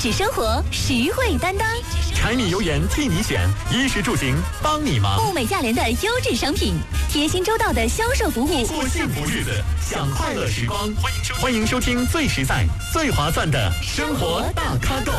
质生活，实惠担当。 柴米油盐替你选，衣食住行帮你忙。 物美价廉的优质商品，贴心周到的销售服务， 过幸福日子，享快乐时光。欢迎收听最实在、最划算的生活大咖购。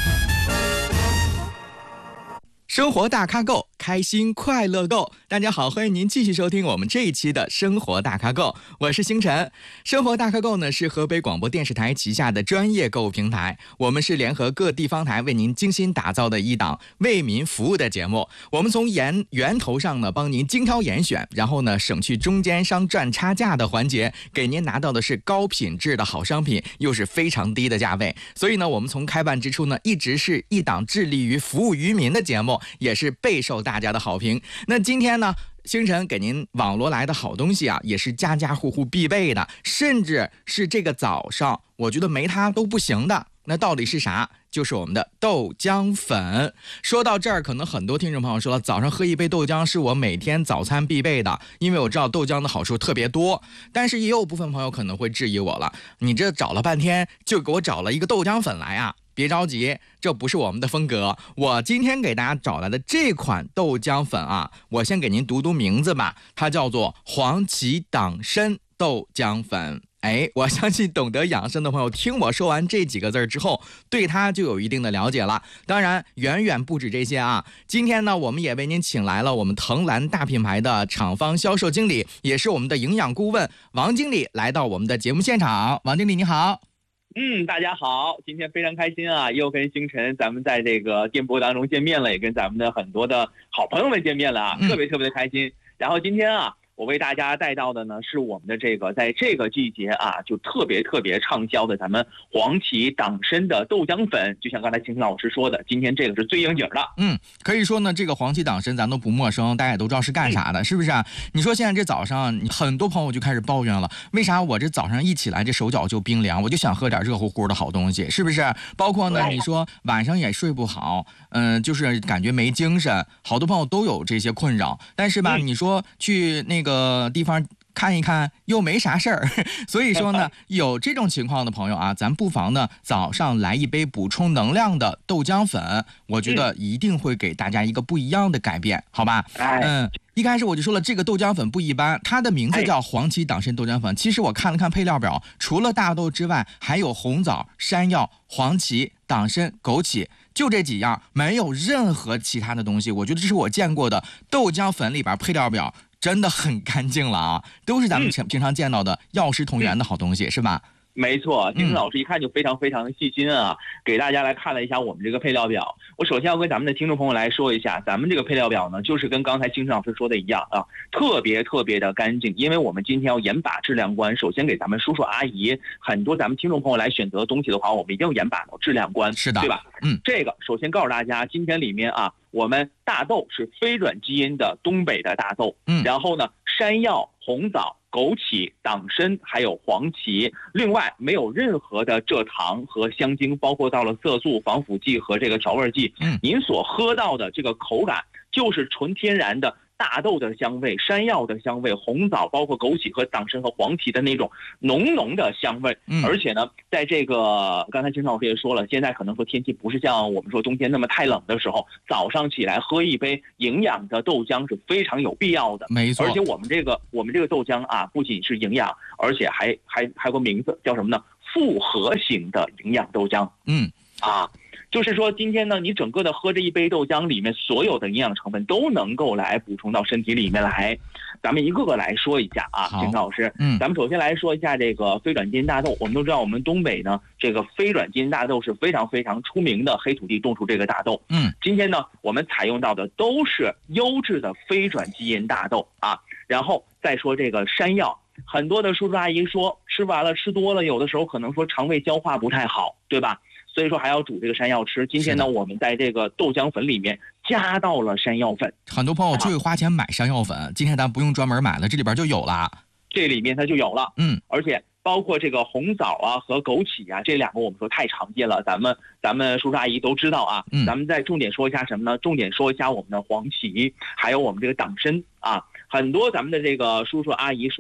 生活大咖购，开心快乐购。大家好，欢迎您继续收听我们这一期的生活大咖购，我是星辰。生活大咖购呢是河北广播电视台旗下的专业购物平台，我们是联合各地方台为您精心打造的一档为民服务的节目。我们从源头上呢帮您精挑严选，然后呢省去中间商赚差价的环节，给您拿到的是高品质的好商品，又是非常低的价位。所以呢我们从开办之初呢一直是一档致力于服务于民的节目，也是备受大家的好评。那今天呢星辰给您网罗来的好东西啊，也是家家户户必备的，甚至是这个早上我觉得没它都不行的。那到底是啥？就是我们的豆浆粉。说到这儿，可能很多听众朋友说了，早上喝一杯豆浆是我每天早餐必备的，因为我知道豆浆的好处特别多。但是也有部分朋友可能会质疑我了，你这找了半天就给我找了一个豆浆粉来啊？别着急，这不是我们的风格。我今天给大家找来的这款豆浆粉啊，我先给您读名字吧，它叫做黄芪党参豆浆粉。我相信懂得养生的朋友听我说完这几个字之后，对它就有一定的了解了。当然远远不止这些啊，今天呢我们也为您请来了我们藤兰大品牌的厂方销售经理，也是我们的营养顾问王经理来到我们的节目现场。王经理你好。 大家好，今天非常开心啊，又跟星辰咱们在这个电波当中见面了，也跟咱们的很多的好朋友们见面了啊，特别的开心。然后今天啊，我为大家带到的呢是我们的这个在这个季节啊就特别畅销的咱们黄芪党参的豆浆粉。就像刚才星辰老师说的，今天这个是最应景的。 可以说呢这个黄芪党参咱都不陌生，大家也都知道是干啥的，是不是啊？你说现在这早上很多朋友就开始抱怨了，为啥我这早上一起来这手脚就冰凉，我就想喝点热乎乎的好东西，是不是？包括呢你说晚上也睡不好，就是感觉没精神，好多朋友都有这些困扰。但是吧你说去那个地方看一看又没啥事儿，所以说呢有这种情况的朋友啊，咱不妨呢早上来一杯补充能量的豆浆粉，我觉得一定会给大家一个不一样的改变，好吧？一开始我就说了，这个豆浆粉不一般，它的名字叫黄芪党参豆浆粉。其实我看了看配料表，除了大豆之外，还有红枣、山药、黄芪、党参、枸杞，就这几样，没有任何其他的东西。我觉得这是我见过的豆浆粉里边配料表真的很干净了啊，都是咱们平常见到的药食同源的好东西，是吧？ 没错，星辰老师一看就非常的细心啊，给大家来看了一下我们这个配料表。我首先要跟咱们的听众朋友来说一下，咱们这个配料表呢，就是跟刚才星辰老师说的一样啊，特别的干净。因为我们今天要严把质量关，首先给咱们叔叔阿姨很多咱们听众朋友来选择东西的话，我们一定要严把到质量关， 是的， 对吧？这个首先告诉大家，今天里面啊，我们大豆是非转基因的东北的大豆，然后呢，山药、红枣、枸杞、党参还有黄芪，另外没有任何的蔗糖和香精，包括到了色素、防腐剂和这个调味剂。您所喝到的这个口感就是纯天然的大豆的香味、山药的香味、红枣包括枸杞和党参和黄芪的那种浓的香味。而且呢，在这个刚才金老师也说了，现在可能说天气不是像我们说冬天那么太冷的时候，早上起来喝一杯营养的豆浆是非常有必要的。 没错， 而且我们这个豆浆啊，不仅是营养，而且还有个名字叫什么呢？复合型的营养豆浆。就是说今天呢，你整个的喝这一杯豆浆里面所有的营养成分都能够来补充到身体里面来。咱们一个个来说一下啊，金老师。咱们首先来说一下这个非转基因大豆。我们都知道我们东北呢，这个非转基因大豆是非常出名的黑土地种出这个大豆。今天呢，我们采用到的都是优质的非转基因大豆啊。然后再说这个山药，很多的叔叔阿姨说吃完了吃多了，有的时候可能说肠胃消化不太好，对吧？所以说还要煮这个山药吃。今天呢，我们在这个豆浆粉里面加到了山药粉。 很多朋友就会花钱买山药粉，今天咱不用专门买了，这里边就有了。 这里面它就有了。而且包括这个红枣啊和枸杞啊，这两个我们说太常见了，咱们叔叔阿姨都知道啊。咱们再重点说一下什么呢？重点说一下我们的黄芪，还有我们这个党参啊。很多咱们的这个叔叔阿姨说，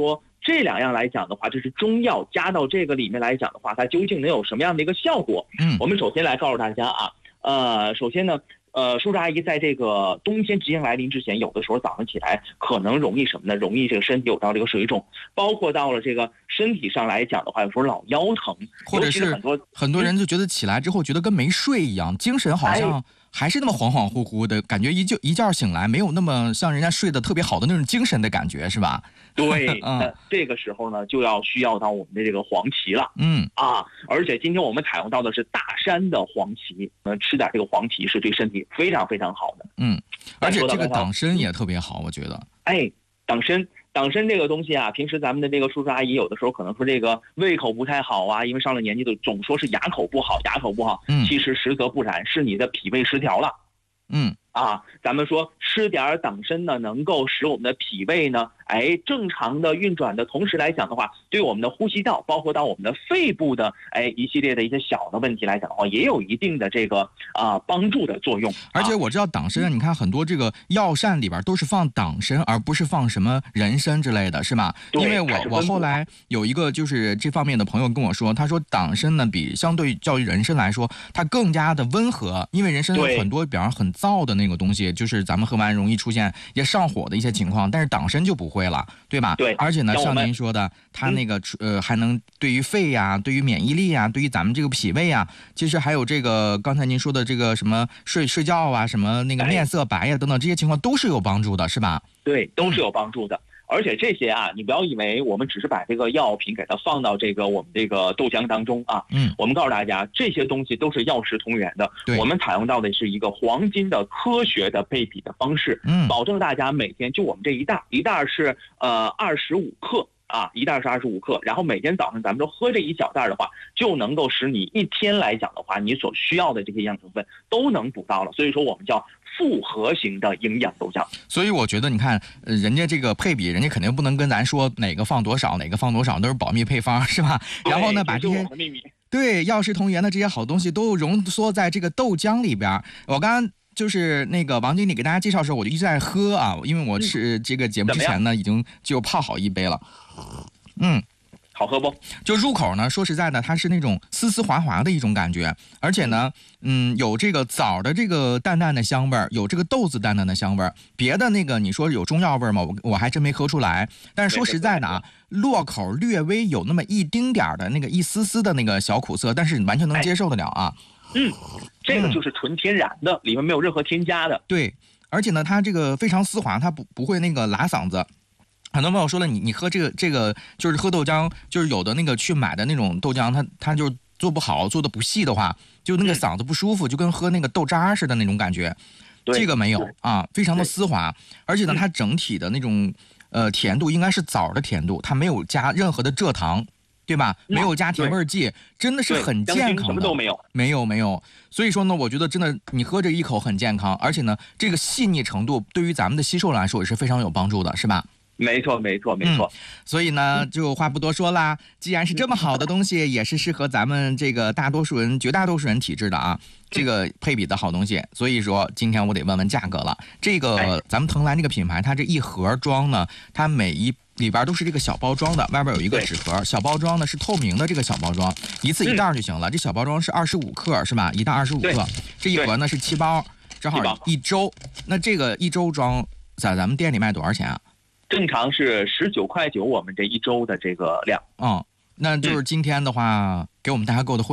这2样来讲的话，这是中药加到这个里面来讲的话，它究竟能有什么样的一个效果？我们首先来告诉大家啊，首先呢，叔叔阿姨在这个冬天即将来临之前，有的时候早上起来可能容易什么呢？容易这个身体有到这个水肿，包括到了这个身体上来讲的话，有时候老腰疼， 或者是很多人就觉得起来之后觉得跟没睡一样，精神好像还是那么恍恍惚惚的感觉，一觉醒来没有那么像人家睡得特别好的那种精神的感觉，是吧？ 对，这个时候呢，就需要到我们的这个黄芪了。而且今天我们采用到的是大山的黄芪，吃点这个黄芪是对身体非常非常好的。 而且这个党参也特别好，我觉得。 党参这个东西啊，平时咱们的这个叔叔阿姨有的时候可能说这个胃口不太好啊，因为上了年纪的总说是牙口不好，其实实则不然，是你的脾胃失调了。咱们说吃点党参呢，能够使我们的脾胃呢，正常的运转的同时来讲的话，对我们的呼吸道，包括到我们的肺部的一系列的一些小的问题来讲的话，也有一定的这个帮助的作用。 而且我知道党参，你看很多这个药膳里边都是放党参，而不是放什么人参之类的，是吧？因为我后来有一个就是这方面的朋友跟我说，他说党参呢比相对较于人参来说，它更加的温和，因为人参有很多比方很燥的那个东西，就是咱们喝完容易出现也上火的一些情况，但是党参就不会了，对吧？ 对。 而且呢，像您说的，它那个还能对于肺呀、对于免疫力呀、对于咱们这个脾胃啊，其实还有这个刚才您说的这个什么睡觉啊，什么那个面色白呀等等这些情况都是有帮助的，是吧？ 对，都是有帮助的。而且这些你不要以为我们只是把这个药品给它放到这个我们这个豆浆当中我们告诉大家，这些东西都是药食同源的。我们采用到的是一个黄金的科学的配比的方式，保证大家每天就我们这一袋是25克。一袋是25克，然后每天早上咱们都喝这一小袋的话，就能够使你一天来讲的话，你所需要的这些营养成分都能补到了。所以说我们叫复合型的营养豆浆。 所以我觉得你看，人家这个配比，人家肯定不能跟咱说哪个放多少，哪个放多少，都是保密配方，是吧？然后呢，把这些对药食同源的这些好东西都浓缩在这个豆浆里边。我刚刚就是那个王经理给大家介绍的时候，我就一直在喝因为我是这个节目之前呢，已经就泡好一杯了。 好喝不？ 就入口呢，说实在的，它是那种丝丝滑滑的一种感觉，而且呢，有这个枣的这个淡淡的香味儿，有这个豆子淡淡的香味儿。别的那个你说有中药味儿吗？我还真没喝出来。但是说实在的落口略微有那么一丁点的那个一丝丝的那个小苦涩，但是你完全能接受得了这个就是纯天然的，里面没有任何添加的。 对，而且呢，它这个非常丝滑，它不会那个拉嗓子。很多朋友说了，你喝这个就是喝豆浆，就是有的那个去买的那种豆浆，它就做不好，做的不细的话，就那个嗓子不舒服，就跟喝那个豆渣似的那种感觉。这个没有非常的丝滑，而且呢，它整体的那种甜度应该是枣的甜度，它没有加任何的蔗糖。对吧？没有加甜味剂，真的是很健康的。 什么都没有。 没有。所以说呢，我觉得真的你喝这一口很健康，而且呢，这个细腻程度对于咱们的吸收来说也是非常有帮助的，是吧？ 没错。 所以呢，就话不多说啦。既然是这么好的东西，也是适合咱们这个绝大多数人体质的这个配比的好东西。所以说，今天我得问问价格了。这个咱们藤兰这个品牌，它这一盒装呢，它每一里边都是这个小包装的，外边有一个纸盒，小包装呢是透明的，这个小包装一次一袋就行了。这小包装是25克是吧？一袋25克，这一盒呢是7包，正好1周。那这个1周装在咱们店里卖多少钱啊？ 正常是19.9块，我们这1周的这个量。 那就是今天的话，给我们大家购的会